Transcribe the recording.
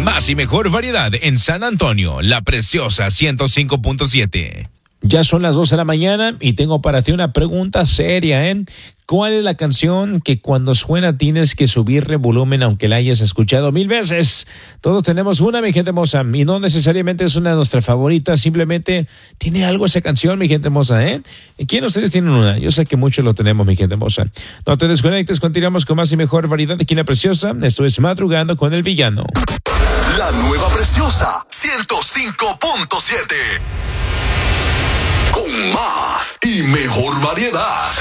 más y mejor variedad en San Antonio, La Preciosa 105.7. Ya son las 2 de la mañana y tengo para ti una pregunta seria, ¿eh? ¿Cuál es la canción que cuando suena tienes que subirle volumen aunque la hayas escuchado 1000 veces? Todos tenemos una, mi gente hermosa, y no necesariamente es una de nuestras favoritas, simplemente tiene algo esa canción, mi gente hermosa, ¿eh? ¿Quién de ustedes tienen una? Yo sé que muchos lo tenemos, mi gente hermosa. No te desconectes, continuamos con más y mejor variedad aquí en La Preciosa. Esto es Madrugando con el Villano. La nueva Preciosa 105.7. Con más y mejor variedad.